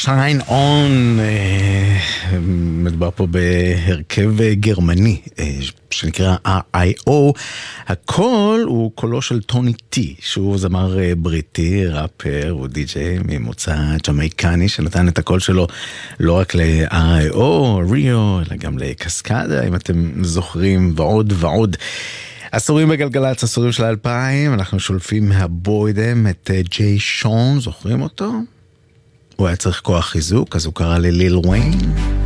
Shine On, מדובר פה בהרכב גרמני שנקרא R.I.O. הקול הוא קולו של טוני טי, שהוא זמר בריטי, ראפר, הוא די-ג'יי ממוצא ג'מייקני, שנתן את הקול שלו לא רק ל-R.I.O. ריו, אלא גם לקסקדה, אם אתם זוכרים, ועוד ועוד. עשורים בגלגלצ, עשורים של 2000, אנחנו שולפים מהבוידם את ג'יי שון, זוכרים אותו? הוא היה צריך כוח חיזוק, אז הוא קרא לליל וויין.